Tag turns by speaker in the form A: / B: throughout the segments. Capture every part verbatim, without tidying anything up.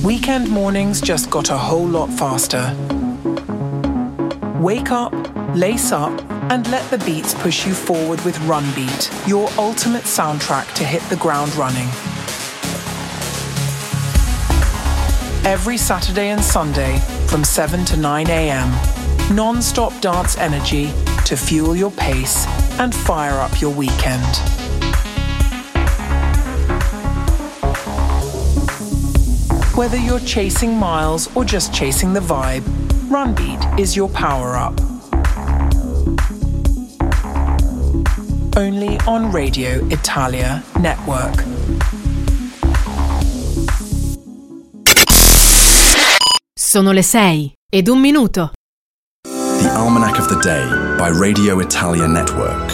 A: Weekend mornings just got a whole lot faster. Wake up, lace up, and let the beats push you forward with Run Beat, your ultimate soundtrack to hit the ground running. Every Saturday and Sunday from seven to nine a.m. Non-stop dance energy to fuel your pace and fire up your weekend. Whether you're chasing miles or just chasing the vibe, Run Beat is your power-up. Only on Radio Italia Network.
B: Sono le sei ed un minuto.
C: The Almanac of the Day by Radio Italia Network.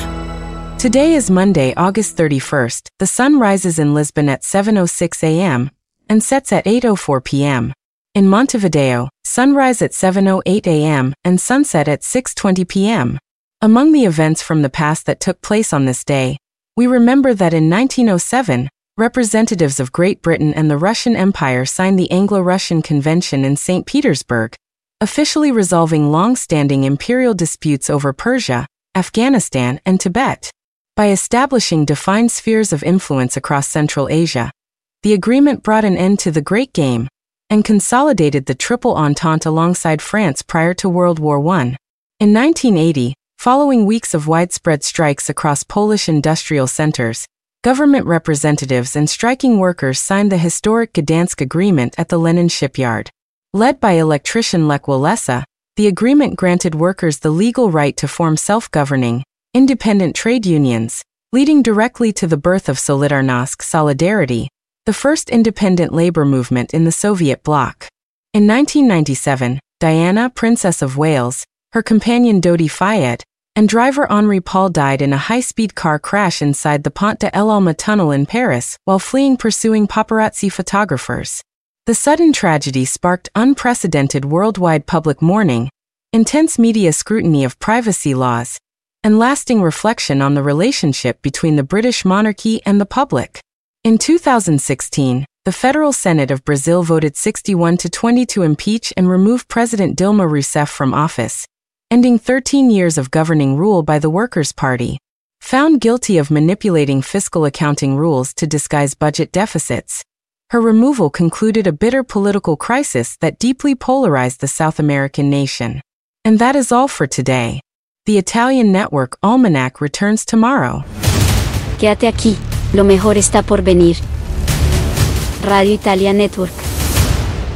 D: Today is Monday, August thirty-first. The sun rises in Lisbon at seven oh six a.m. and sets at eight oh four p.m. In Montevideo, sunrise at seven oh eight a.m. and sunset at six twenty p.m. Among the events from the past that took place on this day, we remember that in nineteen oh seven, representatives of Great Britain and the Russian Empire signed the Anglo-Russian Convention in Saint Petersburg, officially resolving long-standing imperial disputes over Persia, Afghanistan, and Tibet. By establishing defined spheres of influence across Central Asia, the agreement brought an end to the Great Game and consolidated the Triple Entente alongside France prior to World War One. In nineteen eighty, following weeks of widespread strikes across Polish industrial centers, government representatives and striking workers signed the historic Gdansk Agreement at the Lenin shipyard. Led by electrician Lech Walesa, the agreement granted workers the legal right to form self-governing, independent trade unions, leading directly to the birth of Solidarnosc Solidarity, the first independent labor movement in the Soviet bloc. In nineteen ninety-seven, Diana, Princess of Wales, her companion Dodi Fayed, and driver Henri Paul died in a high-speed car crash inside the Pont de l'Alma tunnel in Paris while fleeing pursuing paparazzi photographers. The sudden tragedy sparked unprecedented worldwide public mourning, intense media scrutiny of privacy laws, and lasting reflection on the relationship between the British monarchy and the public. In two thousand sixteen, the Federal Senate of Brazil voted sixty-one to twenty to impeach and remove President Dilma Rousseff from office, ending thirteen years of governing rule by the Workers' Party. Found guilty of manipulating fiscal accounting rules to disguise budget deficits, her removal concluded a bitter political crisis that deeply polarized the South American nation. And that is all for today. The Italian Network Almanac returns tomorrow.
E: Quédate aquí, lo mejor está por venir. Radio Italia Network.